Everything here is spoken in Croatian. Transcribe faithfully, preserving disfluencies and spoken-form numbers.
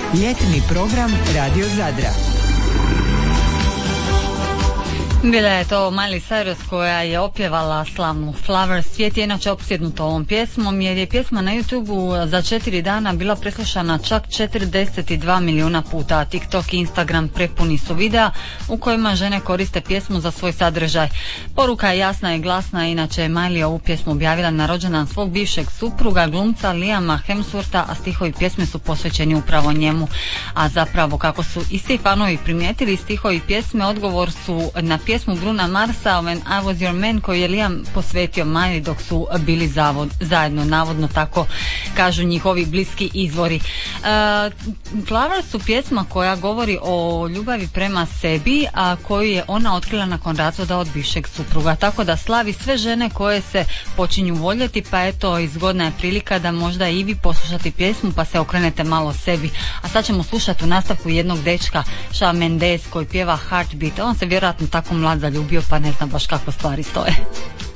Ljetni program Radio Zadra. Bila je to Miley Cyrus koja je opjevala slavnu Flowers. Svijet je inače opsjednut ovom pjesmom jer je pjesma na YouTubeu za četiri dana bila preslušana čak četrdeset dva milijuna puta. TikTok i Instagram prepuni su videa u kojima žene koriste pjesmu za svoj sadržaj. Poruka je jasna i glasna, inače je Miley ovu pjesmu objavila na rođendan svog bivšeg supruga, glumca Liama Hemswortha, a stihovi pjesme su posvećeni upravo njemu. A zapravo, kako su i svi fanovi primijetili, stihovi pjesme odgovor su na pjesmu Bruna Marsa When I Was Your Man, koju je Liam posvetio Miley dok su bili zavod, zajedno, navodno tako kažu njihovi bliski izvori. Uh, Flowers su pjesma koja govori o ljubavi prema sebi, a koju je ona otkrila nakon razvoda od bivšeg supruga, tako da slavi sve žene koje se počinju voljeti, pa eto, zgodna je prilika da možda i vi poslušate pjesmu pa se okrenete malo sebi. A sad ćemo slušati u nastavku jednog dečka, Shawn Mendes, koji pjeva Heartbeat. On se vjerojatno tako mlad zaljubio, pa ne znam baš kako stvari stoje.